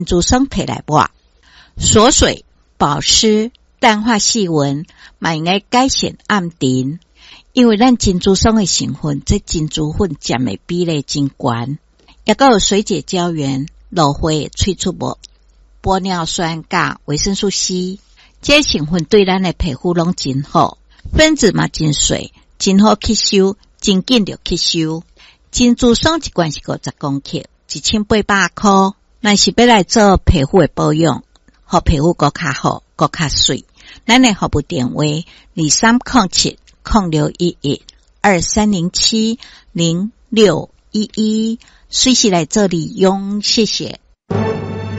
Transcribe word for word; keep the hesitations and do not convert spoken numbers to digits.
珠霜摕来抹，锁水、保湿、淡化细纹，嘛应该改善暗沉。因为咱珍珠霜的成分，这珍珠粉占的比例真悬，也有水解胶原、芦花萃取物、玻尿酸甲维生素 C， 这成分对咱的皮肤拢真好，分子嘛真细，真好吸收，真紧就吸收。珍珠霜一罐是五十公克，一千八百块。咱是要来做皮肤的保养，互皮肤更较好，更较水。咱的服务电话二三零七零六一一二三零七零六一一，随时来做利用，谢谢。